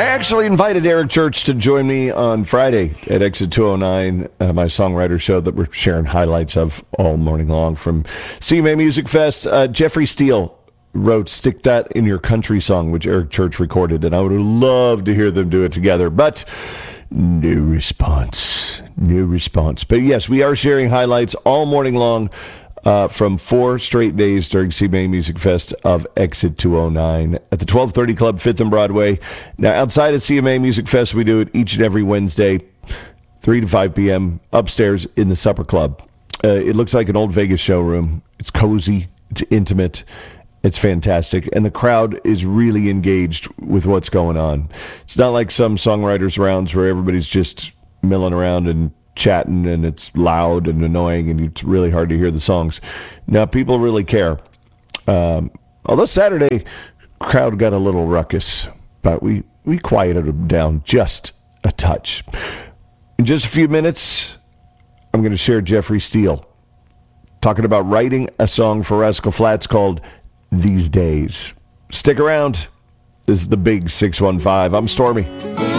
I actually invited Eric Church to join me on Friday at Exit 209, my songwriter show that we're sharing highlights of all morning long from CMA Music Fest. Jeffrey Steele wrote Stick That in Your Country song, which Eric Church recorded, and I would love to hear them do it together, but no response. But yes, we are sharing highlights all morning long from 4 straight days during CMA Music Fest of Exit 209 at the 1230 Club, 5th and Broadway. Now, outside of CMA Music Fest, we do it each and every Wednesday, 3 to 5 p.m. upstairs in the Supper Club. It looks like an old Vegas showroom. It's cozy. It's intimate. It's fantastic. And the crowd is really engaged with what's going on. It's not like some songwriters' rounds where everybody's just milling around and chatting and it's loud and annoying and it's really hard to hear the songs. Now, people really care. Although Saturday, crowd got a little ruckus, but we quieted them down just a touch. In just a few minutes, I'm going to share Jeffrey Steele talking about writing a song for Rascal Flatts called These Days. Stick around. This is the Big 615. I'm Stormy.